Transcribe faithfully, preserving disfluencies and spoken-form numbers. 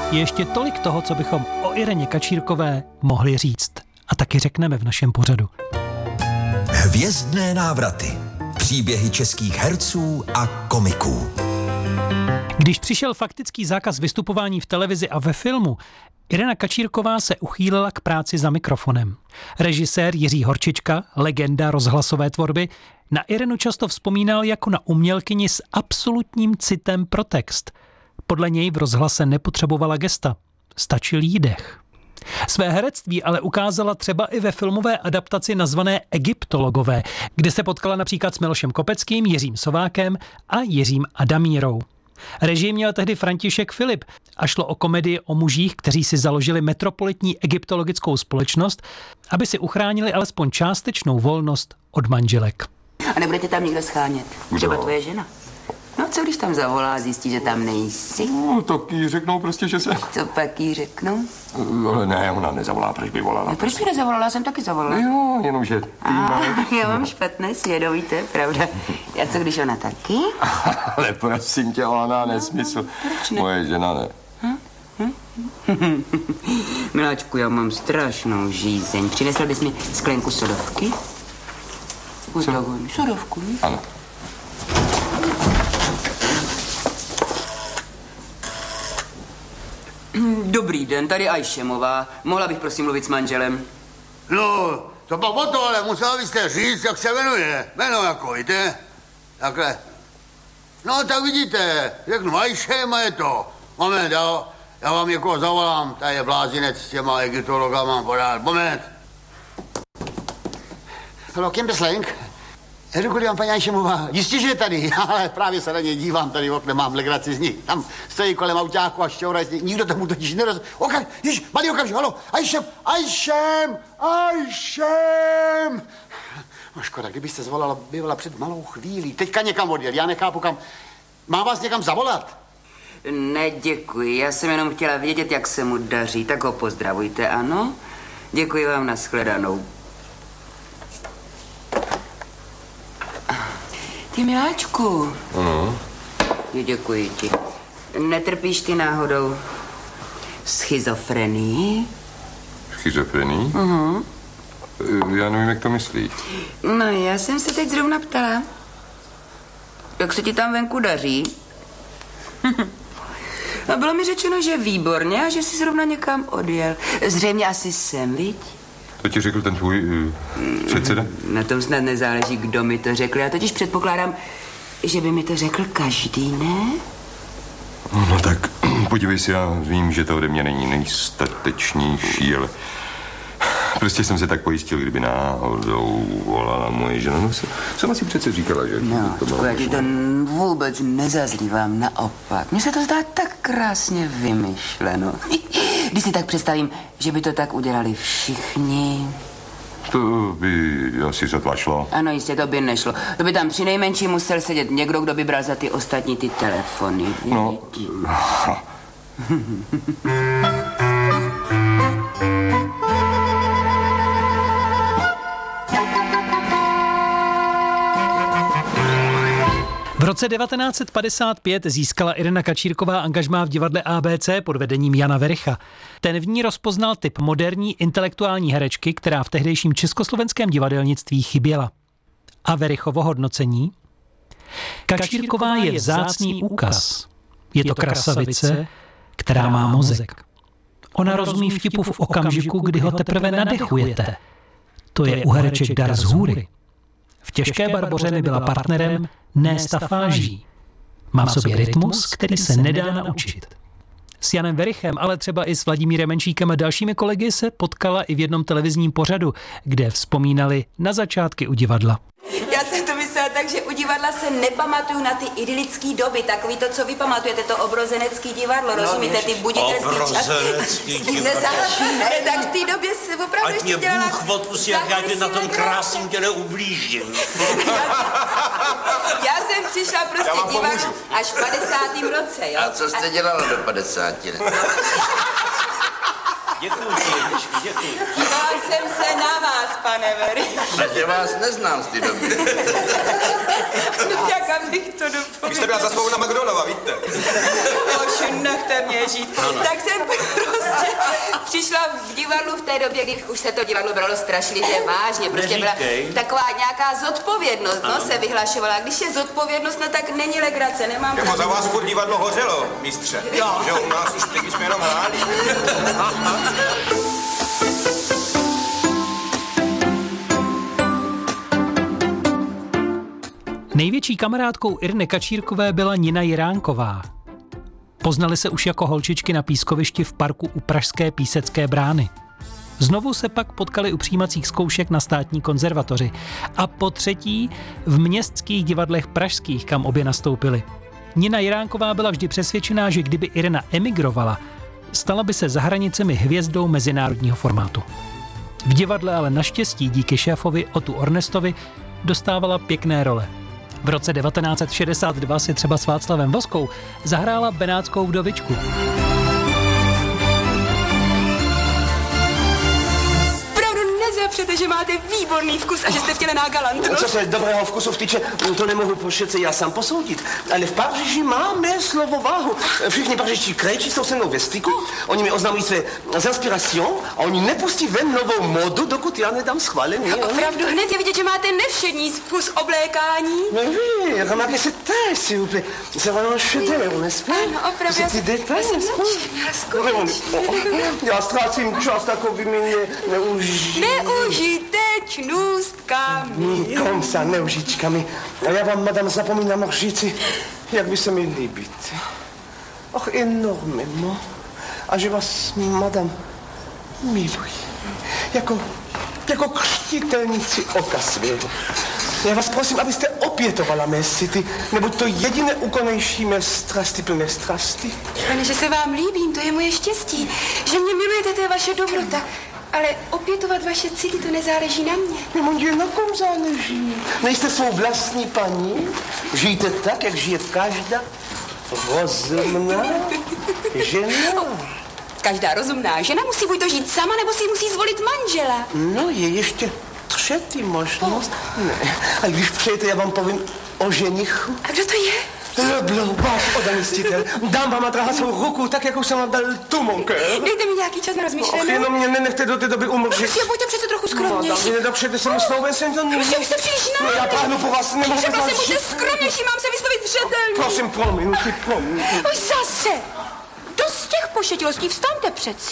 je ještě tolik toho, co bychom o Ireně Kačírkové mohli říct. A taky řekneme v našem pořadu. Hvězdné návraty. Příběhy českých herců a komiků. Když přišel faktický zákaz vystupování v televizi a ve filmu, Irena Kačírková se uchýlila k práci za mikrofonem. Režisér Jiří Horčička, legenda rozhlasové tvorby, na Irenu často vzpomínal jako na umělkyni s absolutním citem pro text. Podle něj v rozhlase nepotřebovala gesta, stačil jí dech. Své herectví ale ukázala třeba i ve filmové adaptaci nazvané Egyptologové, kde se potkala například s Milošem Kopeckým, Jiřím Sovákem a Jiřím Adamírou. Režii měl tehdy František Filip a šlo o komedii o mužích, kteří si založili metropolitní egyptologickou společnost, aby si uchránili alespoň částečnou volnost od manželek. A nebudete tam někdo schánět? Třeba tvoje žena. No co když tam zavolá a zjistí, že tam nejsi? No, tak jí řeknou prostě, že se... Co pak jí řeknou? Ale ne, ona nezavolá, proč by volala? No, proč by nezavolala? Já jsem taky zavolala. Jo, jenomže ty a, máš... Já mám špatné svědomí, to je pravda. A co když ona taky? Ale prosím tě, ona nesmysl. Proč ne? Moje žena ne. Hm? Hm? Miláčku, já mám strašnou žízeň. Přinesl bys mi sklenku sodovky? Uzdavuj sodovku. Ano. Dobrý den, tady Ajšemová. Mohla bych prosím mluvit s manželem? No, to pak o to, ale musela byste říct, jak se jmenuje. Jméno jako, víte? Takhle. No, tak vidíte, řeknu Ajšem a je to. Moment, já, já vám někoho zavolám. Tady je blázinec s těma egyptologama podávat. Moment. Haló, Kim Beslenk? Děkuji vám, paní Ajšemová. Jistě, že je tady, ale právě se na něj dívám, tady v okne mám legraci z ní. Tam stojí kolem autáku a šťoura, nikdo tomu totiž neroz... Okam, již, malý okamžik, halo, Ajšem, Ajšem, Ajšem. No škoda, kdybyste zvolala, bývala před malou chvílí. Teďka někam odjel, já nechápu kam. Má vás někam zavolat? Ne, děkuji, já jsem jenom chtěla vědět, jak se mu daří, tak ho pozdravujte, ano? Děkuji vám, nashledanou. Ty miláčku. Ano. Děkuji ti. Netrpíš ty náhodou schizofrenii? Schizofrenii? Uh-huh. Já nevím, jak to myslíš. No, já jsem se teď zrovna ptala. Jak se ti tam venku daří? A bylo mi řečeno, že výborně a že jsi zrovna někam odjel. Zřejmě asi sem, viď? To ti řekl ten tvůj uh, předseda? Na tom snad nezáleží, kdo mi to řekl. Já totiž předpokládám, že by mi to řekl každý, ne? No tak, podívej si, já vím, že to ode mě není nejstatečnější, ale prostě jsem se tak pojistil, kdyby náhodou volala moje žena. No, sama si přece říkala, že... No, to já ti to vůbec nezazlívám, naopak. Mně se to zdá tak krásně vymyšleno. Když si tak představím, že by to tak udělali všichni... To by asi sotva šlo. Ano, jistě, to by nešlo. To by tam přinejmenším musel sedět někdo, kdo by bral za ty ostatní ty telefony. No... V roce devatenáct set padesát pět získala Irena Kačírková angažmá v divadle A B C pod vedením Jana Vericha. Ten v ní rozpoznal typ moderní intelektuální herečky, která v tehdejším československém divadelnictví chyběla. A Verichovo hodnocení? Kačírková je vzácný úkaz. Je to krasavice, která má mozek. Ona rozumí vtipu v okamžiku, kdy ho teprve nadechujete. To je u hereček dar z hůry. V Těžké Barboře mi byla partnerem, ne stafáží. Má v sobě rytmus, který se nedá naučit. S Janem Verichem, ale třeba i s Vladimírem Menšíkem a dalšími kolegy se potkala i v jednom televizním pořadu, kde vzpomínali na začátky u divadla. Já jsem to myslela tak, že u divadla se nepamatuju na ty idylické doby, takový to, co vy pamatujete, to obrozenecký divadlo, no, rozumíte, ty buditelský čas. Obrozenecký divadlo. Tak v té době se opravdu ať ještě mě dělala... Bůh odpustí, jak já tě na tom krásném těle ublížím. Já jsem přišla prostě divadlu až v padesátém roce, jo. A co jste dělala do padesáti? Děkuji, Ženičky, děkuji. Dívala jsem se na vás, pane Very. Takže vás neznám z té doby. Tak abych to dopověděla. Vy jste byla za svou na McDonova, víte? Oši, nechte mě žít. Ano. Tak jsem prostě přišla v divadlu v té době, kdy už se to divadlo bralo strašlivě vážně. Prostě byla Neříkej. taková nějaká zodpovědnost, no, se vyhlašovala. Když je zodpovědnost, no tak není legrace, nemám Jako za vás furt divadlo hořelo, mistře. Jo. Že u nás už teď jsme jenom hráli. Největší kamarádkou Irny Kačírkové byla Nina Jiránková. Poznali se už jako holčičky na pískovišti v parku u pražské Písecké brány. Znovu se pak potkali u přijímacích zkoušek na státní konzervatoři a po třetí v městských divadlech pražských, kam obě nastoupily. Nina Jiránková byla vždy přesvědčená, že kdyby Irena emigrovala, stala by se za hranicemi hvězdou mezinárodního formátu. V divadle ale naštěstí díky šéfovi Otu Ornestovi dostávala pěkné role. V roce devatenáct set šedesát dva si třeba s Václavem Voskou zahrála Benátskou vdovičku. Nezapřete, že máte výborný vkus a že jste vtělená galantnost. Co se dobrého vkusu vtýče, to nemohu po všetce já sám posoudit. Ale v Paříži máme slovo váhu. Všichni pařížští krejči jsou se mnou ve styku, oni mi oznamují své inspiration a oni nepustí ven novou modu, dokud já nedám schválení. Opravdu hned je vidět, že máte nevšední vkus oblékání. Mais oui, remarquez cette taille, s'il vous plaît. C'est vraiment un chef-d'œuvre, n'est-ce pas? Ano, opravdu. Ces détails, n'est-ce pas? Já ztrácím čas takovými ne, neuži... Neužitečnůstkami. Kom sa, neužičkami. A já vám, madame, zapomínám říci, jak by se mi líbit. Och, enormément. A že vás, madame, miluji. Jako, jako křtitelnici oka svého. Já vás prosím, abyste opětovala mé city, neboť to jediné úkonnější mé strasti plné strasti. Pane, že se vám líbím, to je moje štěstí. Že mě milujete, to je vaše dobrota. Ale opětovat vaše city, to nezáleží na mě. No, mon Dieu, na kom záleží? Nejste svou vlastní paní? Žijte tak, jak žije každá rozumná žena. Každá rozumná žena musí buď to žít sama, nebo si musí zvolit manžela. No, je ještě třetí možnost. Ne, a když přejete, já vám povím o ženichu. A kdo to je? Leblanc, váš odaný stitel. Dám vám a drahá svou ruku, tak, jako jsem vám dal tu, mon cœur. Dejte mi nějaký čas na rozmýšlenou. Och, jenom mě nenechte do té doby umřít. Prostě buďte přece trochu skromnější. No, nedopřejte se mi snouben, jsem to nemohl. Prostě už jste příliš No, já páhnu po vás, nemohu Že prosím, vás buďte žít. skromnější, mám se vyslovit zřetelně. Prosím, promiňte, promiňte. Oj, zase. Dost těch pošetilostí, vstaňte přeci.